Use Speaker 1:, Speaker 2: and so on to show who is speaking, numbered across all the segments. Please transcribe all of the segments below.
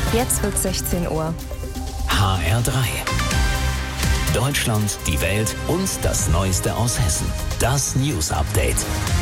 Speaker 1: Jetzt wird 16 Uhr.
Speaker 2: HR3. Deutschland, die Welt und das Neueste aus Hessen. Das News Update.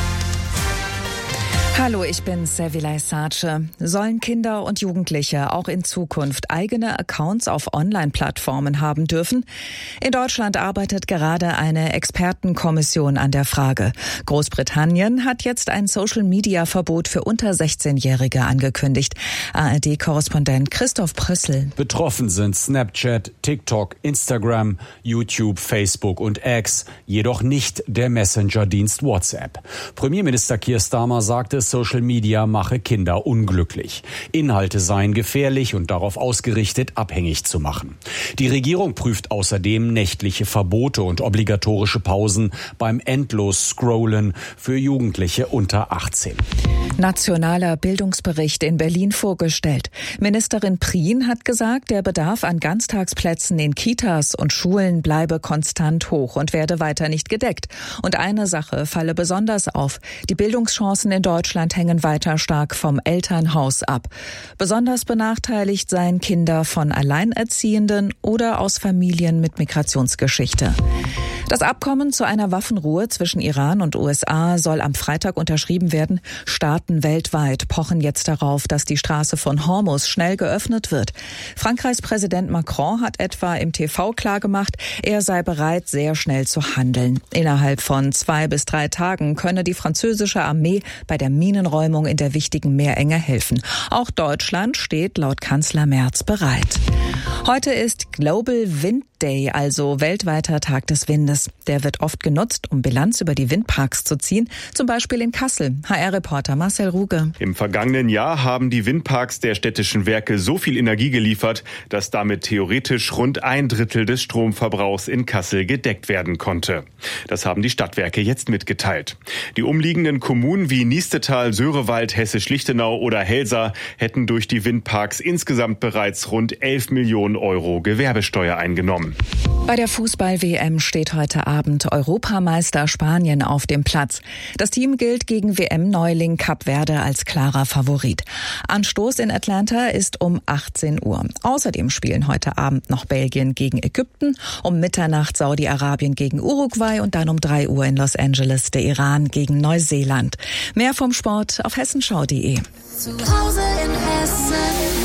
Speaker 1: Hallo, ich bin Sevilay Sace. Sollen Kinder und Jugendliche auch in Zukunft eigene Accounts auf Online-Plattformen haben dürfen? In Deutschland arbeitet gerade eine Expertenkommission an der Frage. Großbritannien hat jetzt ein Social-Media-Verbot für unter 16-Jährige angekündigt. ARD-Korrespondent Christoph Prüssel.
Speaker 3: Betroffen sind Snapchat, TikTok, Instagram, YouTube, Facebook und X, jedoch nicht der Messenger-Dienst WhatsApp. Premierminister Keir Starmer sagte, Social Media mache Kinder unglücklich. Inhalte seien gefährlich und darauf ausgerichtet, abhängig zu machen. Die Regierung prüft außerdem nächtliche Verbote und obligatorische Pausen beim Endlos-Scrollen für Jugendliche unter 18.
Speaker 1: Nationaler Bildungsbericht in Berlin vorgestellt. Ministerin Prien hat gesagt, der Bedarf an Ganztagsplätzen in Kitas und Schulen bleibe konstant hoch und werde weiter nicht gedeckt. Und eine Sache falle besonders auf. Die Bildungschancen in Deutschland hängen weiter stark vom Elternhaus ab. Besonders benachteiligt seien Kinder von Alleinerziehenden oder aus Familien mit Migrationsgeschichte. Das Abkommen zu einer Waffenruhe zwischen Iran und USA soll am Freitag unterschrieben werden. Staaten weltweit pochen jetzt darauf, dass die Straße von Hormuz schnell geöffnet wird. Frankreichs Präsident Macron hat etwa im TV klargemacht, er sei bereit, sehr schnell zu handeln. Innerhalb von 2 bis 3 Tagen könne die französische Armee bei der Minenräumung in der wichtigen Meerenge helfen. Auch Deutschland steht laut Kanzler Merz bereit. Heute ist Global Wind Day, also weltweiter Tag des Windes. Der wird oft genutzt, um Bilanz über die Windparks zu ziehen, zum Beispiel in Kassel. HR-Reporter Marcel Ruge.
Speaker 4: Im vergangenen Jahr haben die Windparks der städtischen Werke so viel Energie geliefert, dass damit theoretisch rund 1/3 des Stromverbrauchs in Kassel gedeckt werden konnte. Das haben die Stadtwerke jetzt mitgeteilt. Die umliegenden Kommunen wie Niestetal, Söhrewald, Hessisch-Lichtenau oder Helsa hätten durch die Windparks insgesamt bereits rund 11 Millionen Euro Gewerbesteuer eingenommen.
Speaker 1: Bei der Fußball-WM steht heute Abend Europameister Spanien auf dem Platz. Das Team gilt gegen WM-Neuling Kap Verde als klarer Favorit. Anstoß in Atlanta ist um 18 Uhr. Außerdem spielen heute Abend noch Belgien gegen Ägypten, um Mitternacht Saudi-Arabien gegen Uruguay und dann um 3 Uhr in Los Angeles der Iran gegen Neuseeland. Mehr vom Sport auf hessenschau.de.
Speaker 5: Zu Hause in Hessen.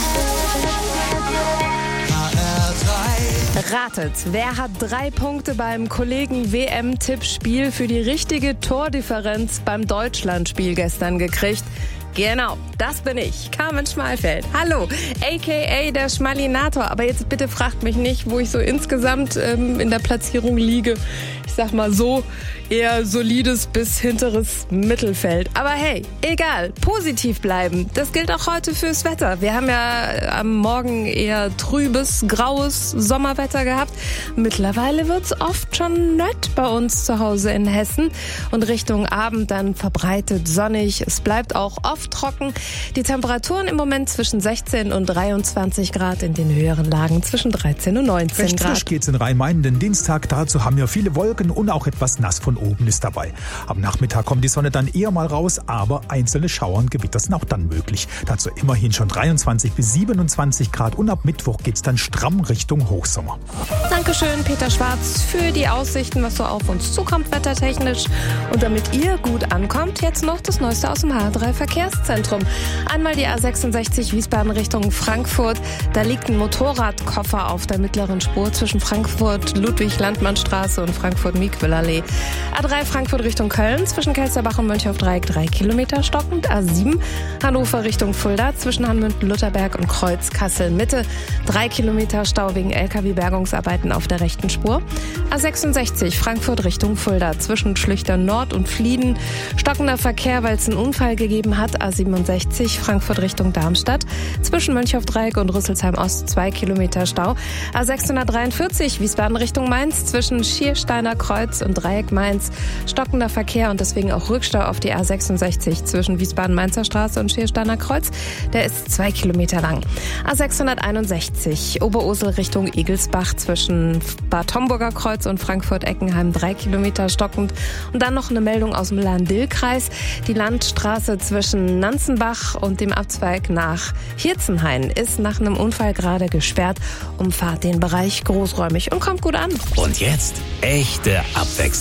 Speaker 6: Ratet, wer hat 3 Punkte beim Kollegen WM-Tippspiel für die richtige Tordifferenz beim Deutschlandspiel gestern gekriegt? Genau, das bin ich, Carmen Schmalfeld. Hallo, a.k.a. der Schmalinator. Aber jetzt bitte fragt mich nicht, wo ich so insgesamt in der Platzierung liege. Ich sag mal so, eher solides bis hinteres Mittelfeld. Aber hey, egal, positiv bleiben. Das gilt auch heute fürs Wetter. Wir haben ja am Morgen eher trübes, graues Sommerwetter gehabt. Mittlerweile wird's oft schon nett bei uns zu Hause in Hessen. Und Richtung Abend dann verbreitet sonnig. Es bleibt auch oft trocken. Die Temperaturen im Moment zwischen 16 und 23 Grad, in den höheren Lagen zwischen 13 und 19
Speaker 7: Recht
Speaker 6: Grad.
Speaker 7: frisch geht's in Rhein-Main den Dienstag. Dazu haben wir viele Wolken und auch etwas nass von oben ist dabei. Am Nachmittag kommt die Sonne dann eher mal raus, aber einzelne Schauer und Gewitter sind auch dann möglich. Dazu immerhin schon 23 bis 27 Grad und ab Mittwoch geht's dann stramm Richtung Hochsommer.
Speaker 6: Dankeschön, Peter Schwarz, für die Aussichten, was so auf uns zukommt, wettertechnisch. Und damit ihr gut ankommt, jetzt noch das Neueste aus dem HR3 Verkehrszentrum. Einmal die A66 Wiesbaden Richtung Frankfurt. Da liegt ein Motorradkoffer auf der mittleren Spur zwischen Frankfurt Ludwig-Landmann-Straße und Frankfurt-Miquelallee. A3 Frankfurt Richtung Köln zwischen Kelsterbach und Mönchhoff-Dreieck 3 Kilometer stockend. A7 Hannover Richtung Fulda zwischen Hanmünden-Lutherberg und Kreuz Kassel-Mitte 3 Kilometer Stau wegen LKW-Bergungsarbeiten auf der rechten Spur. A66 Frankfurt Richtung Fulda zwischen Schlüchtern Nord und Flieden stockender Verkehr, weil es einen Unfall gegeben hat. A67 Frankfurt Richtung Darmstadt zwischen Mönchhoff-Dreieck und Rüsselsheim Ost 2 Kilometer Stau. A643 Wiesbaden Richtung Mainz zwischen Schiersteiner Kreuz und Dreieck Mainz A1 stockender Verkehr und deswegen auch Rückstau auf die A66 zwischen Wiesbaden-Mainzer Straße und Schiersteiner Kreuz. Der ist 2 Kilometer lang. A661 Oberursel Richtung Egelsbach zwischen Bad Homburger Kreuz und Frankfurt-Eckenheim 3 Kilometer stockend. Und dann noch eine Meldung aus dem Lahn-Dill-Kreis. Die Landstraße zwischen Nanzenbach und dem Abzweig nach Hirzenhain ist nach einem Unfall gerade gesperrt. Umfahrt den Bereich großräumig und kommt gut an.
Speaker 2: Und jetzt echte Abwechslung.